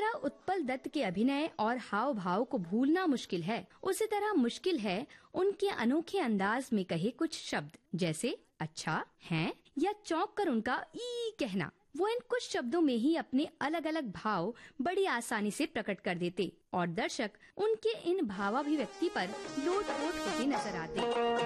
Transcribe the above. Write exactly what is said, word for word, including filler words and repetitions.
तरह उत्पल दत्त के अभिनय और हाव भाव को भूलना मुश्किल है, उसी तरह मुश्किल है उनके अनोखे अंदाज में कहे कुछ शब्द, जैसे अच्छा, हैं या चौंक कर उनका ई कहना। वो इन कुछ शब्दों में ही अपने अलग अलग भाव बड़ी आसानी से प्रकट कर देते और दर्शक उनके इन भावाभिव्यक्ति पर लोट पोट होते नजर आते।